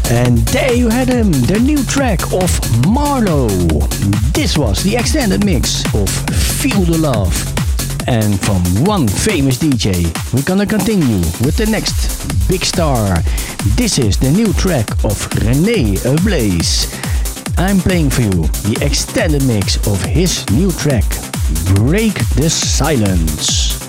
And there you had him, the new track of Marlo. This was the extended mix of Feel the Love. And from one famous DJ, we're gonna continue with the next big star. This is the new track of René Ablaze. I'm playing for you the extended mix of his new track, Break the Silence.